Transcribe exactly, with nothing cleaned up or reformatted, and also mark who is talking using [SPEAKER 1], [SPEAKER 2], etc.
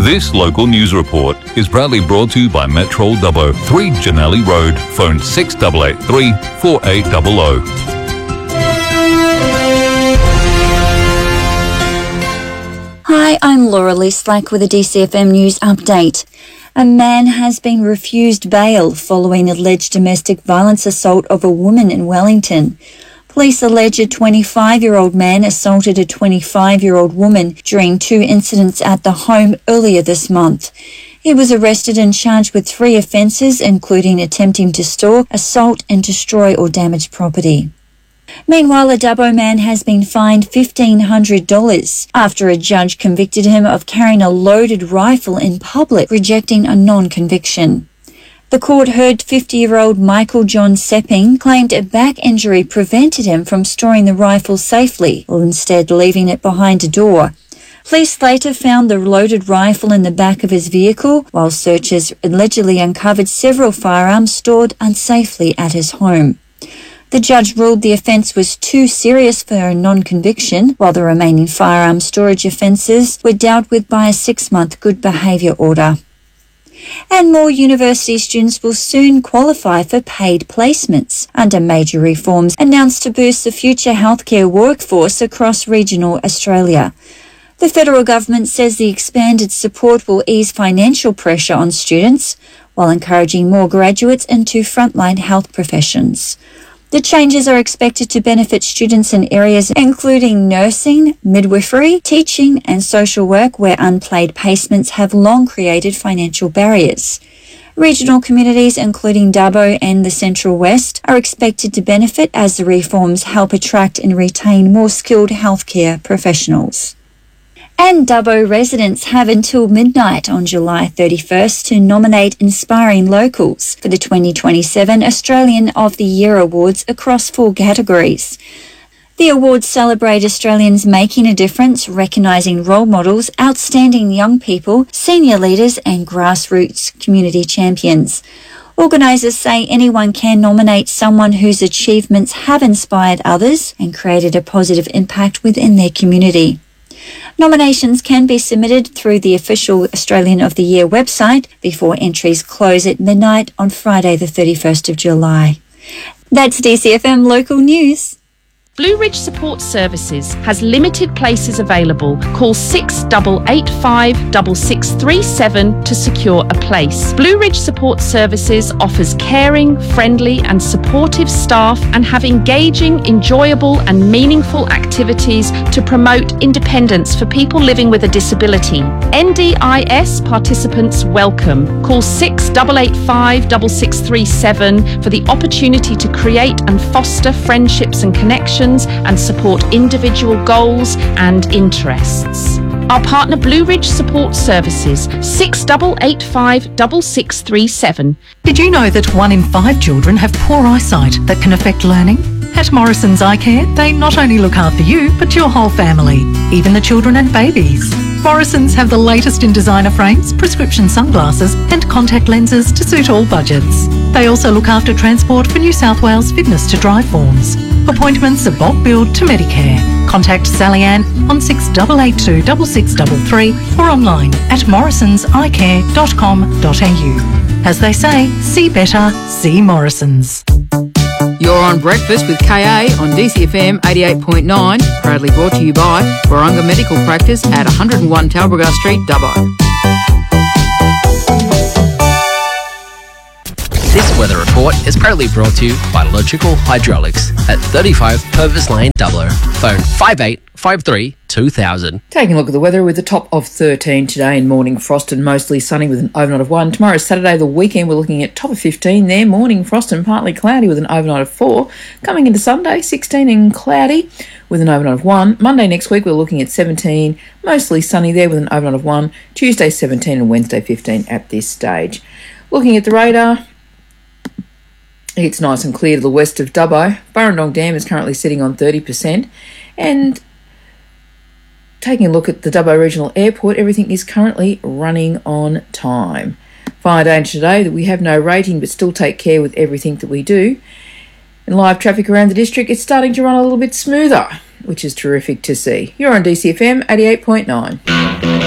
[SPEAKER 1] This local news report is proudly brought to you by Metro Dubbo, three Janelli Road, phone six eight eight three, four eight zero zero.
[SPEAKER 2] Hi, I'm Laura Lee Slack with a D C F M News update. A man has been refused bail following alleged domestic violence assault of a woman in Wellington. Police allege a twenty-five-year-old man assaulted a twenty-five-year-old woman during two incidents at the home earlier this month. He was arrested and charged with three offences, including attempting to stalk, assault and destroy or damage property. Meanwhile, a Dubbo man has been fined fifteen hundred dollars after a judge convicted him of carrying a loaded rifle in public, rejecting a non-conviction. The court heard fifty-year-old Michael John Sepping claimed a back injury prevented him from storing the rifle safely, while instead leaving it behind a door. Police later found the loaded rifle in the back of his vehicle, while searchers allegedly uncovered several firearms stored unsafely at his home. The judge ruled the offence was too serious for a non-conviction, while the remaining firearm storage offences were dealt with by a six-month good behaviour order. And more university students will soon qualify for paid placements under major reforms announced to boost the future healthcare workforce across regional Australia. The federal government says the expanded support will ease financial pressure on students while encouraging more graduates into frontline health professions. The changes are expected to benefit students in areas including nursing, midwifery, teaching and social work where unpaid placements have long created financial barriers. Regional communities including Dubbo and the Central West are expected to benefit as the reforms help attract and retain more skilled healthcare professionals. And Dubbo residents have until midnight on July thirty-first to nominate inspiring locals for the twenty twenty-seven Australian of the Year Awards across four categories. The awards celebrate Australians making a difference, recognising role models, outstanding young people, senior leaders and grassroots community champions. Organisers say anyone can nominate someone whose achievements have inspired others and created a positive impact within their community. Nominations can be submitted through the official Australian of the Year website before entries close at midnight on Friday the thirty-first of July. That's D C F M Local News.
[SPEAKER 3] Blue Ridge Support Services has limited places available. Call six eight eight five, six six three seven to secure a place. Blue Ridge Support Services offers caring, friendly and supportive staff and have engaging, enjoyable and meaningful activities to promote independence for people living with a disability. N D I S participants welcome. Call six eight eight five, six six three seven for the opportunity to create and foster friendships and connections and support individual goals and interests. Our partner Blue Ridge Support Services, six eight eight five, six six three seven.
[SPEAKER 4] Did you know that one in five children have poor eyesight that can affect learning? At Morrison's Eye Care, they not only look after you, but your whole family, even the children and babies. Morrison's have the latest in designer frames, prescription sunglasses and contact lenses to suit all budgets. They also look after transport for New South Wales fitness to drive forms. Appointments are bulk billed to Medicare. Contact Sally Ann on six eight eight two, six six three three or online at morrisons eye care dot com dot a u. As they say, see better, see Morrison's.
[SPEAKER 5] You're on Breakfast with K A on D C F M eighty-eight point nine, proudly brought to you by Warunga Medical Practice at one oh one Talbragar Street, Dubbo.
[SPEAKER 6] This weather report is proudly brought to you by Logical Hydraulics at thirty-five Purvis Lane, Dubbo. Phone five eight five three two thousand.
[SPEAKER 5] Taking a look at the weather with a top of thirteen today and morning frost and mostly sunny with an overnight of one. Tomorrow, Saturday, the weekend, we're looking at top of fifteen there, morning frost and partly cloudy with an overnight of four. Coming into Sunday, sixteen and cloudy with an overnight of one. Monday next week, we're looking at seventeen, mostly sunny there with an overnight of one. Tuesday, seventeen and Wednesday, fifteen at this stage. Looking at the radar, it's nice and clear to the west of Dubbo. Burrendong Dam is currently sitting on thirty percent. And taking a look at the Dubbo Regional Airport, everything is currently running on time. Fire danger today that we have no rating but still take care with everything that we do. And live traffic around the district, it's starting to run a little bit smoother, which is terrific to see. You're on D C F M eighty-eight point nine.